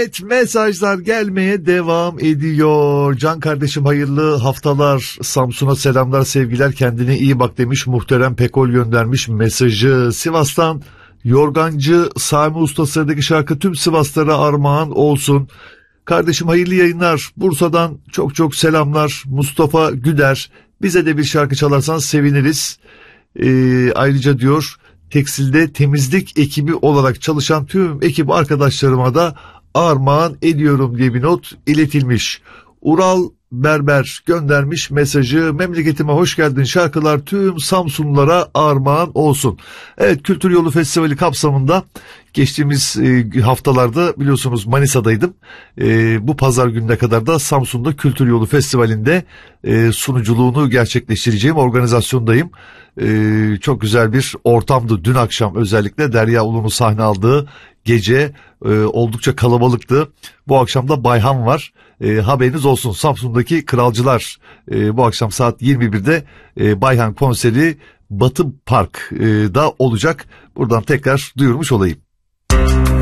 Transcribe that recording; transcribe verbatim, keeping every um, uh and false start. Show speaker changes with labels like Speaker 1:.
Speaker 1: Evet, mesajlar gelmeye devam ediyor. Can kardeşim hayırlı haftalar. Samsun'a selamlar sevgiler, kendine iyi bak demiş. Muhterem Pekol göndermiş mesajı. Sivas'tan Yorgancı Sami Usta sıradaki şarkı tüm Sivaslara armağan olsun. Kardeşim hayırlı yayınlar. Bursa'dan çok çok selamlar. Mustafa Güder, bize de bir şarkı çalarsan seviniriz. Ee, ayrıca diyor, tekstilde temizlik ekibi olarak çalışan tüm ekip arkadaşlarıma da armağan ediyorum diye bir not iletilmiş. Ural Berber göndermiş mesajı. Memleketime hoş geldin şarkılar tüm Samsunlulara armağan olsun. Evet, Kültür Yolu Festivali kapsamında geçtiğimiz e, haftalarda biliyorsunuz Manisa'daydım. E, bu pazar gününe kadar da Samsun'da Kültür Yolu Festivali'nde e, sunuculuğunu gerçekleştireceğim organizasyondayım. E, çok güzel bir ortamdı. Dün akşam özellikle Derya Ulu'nun sahne aldığı gece e, oldukça kalabalıktı. Bu akşam da Bayhan var. E, haberiniz olsun, Samsun'daki Kralcılar e, bu akşam saat yirmi birde e, Bayhan konseri Batı Park'da olacak. Buradan tekrar duyurmuş olayım.